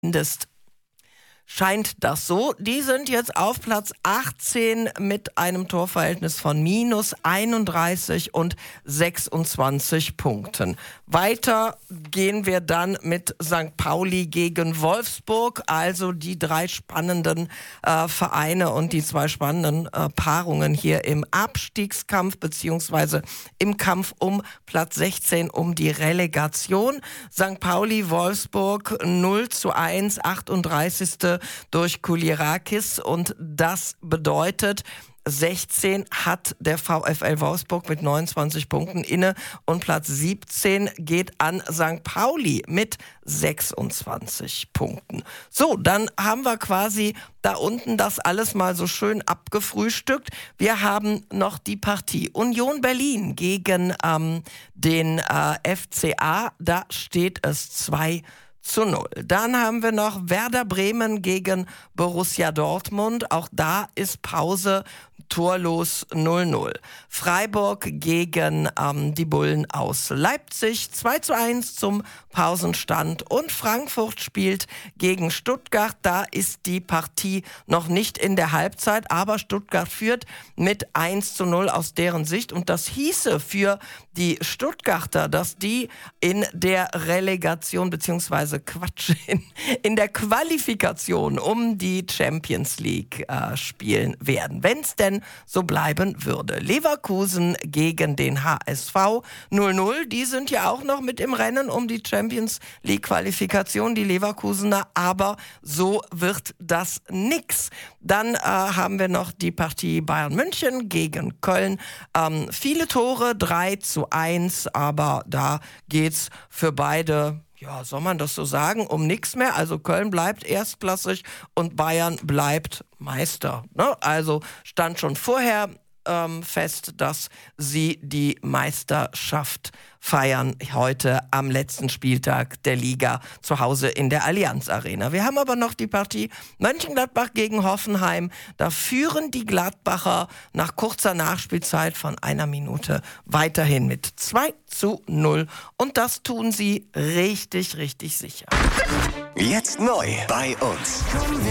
zumindest scheint das so. Die sind jetzt auf Platz 18 mit einem Torverhältnis von minus 31 und 26 Punkten. Weiter gehen wir dann mit St. Pauli gegen Wolfsburg, also die drei spannenden Vereine und die zwei spannenden Paarungen hier im Abstiegskampf beziehungsweise im Kampf um Platz 16 um die Relegation. St. Pauli, Wolfsburg 0:1, 38. durch Kulirakis und das bedeutet, 16 hat der VfL Wolfsburg mit 29 Punkten inne und Platz 17 geht an St. Pauli mit 26 Punkten. So, dann haben wir quasi da unten das alles mal so schön abgefrühstückt. Wir haben noch die Partie Union Berlin gegen den FCA. Da steht es 2:0. Dann haben wir noch Werder Bremen gegen Borussia Dortmund. Auch da ist Pause, torlos 0:0. Freiburg gegen die Bullen aus Leipzig 2:1 zum Pausenstand. Und Frankfurt spielt gegen Stuttgart. Da ist die Partie noch nicht in der Halbzeit, aber Stuttgart führt mit 1:0 aus deren Sicht. Und das hieße für die Stuttgarter, dass die in der Relegation beziehungsweise in der Qualifikation um die Champions League spielen werden, wenn es denn so bleiben würde. Leverkusen gegen den HSV 0:0. Die sind ja auch noch mit im Rennen um die Champions League Qualifikation, die Leverkusener, aber so wird das nix. Dann haben wir noch die Partie Bayern München gegen Köln. Viele Tore, 3:1, aber da geht's für beide, ja, soll man das so sagen, um nichts mehr. Also Köln bleibt erstklassig und Bayern bleibt Meister. Ne? Also stand schon vorher fest, dass sie die Meisterschaft feiern heute am letzten Spieltag der Liga zu Hause in der Allianz Arena. Wir haben aber noch die Partie Mönchengladbach gegen Hoffenheim. Da führen die Gladbacher nach kurzer Nachspielzeit von 1 Minute weiterhin mit 2:0 und das tun sie richtig, richtig sicher. Jetzt neu bei uns.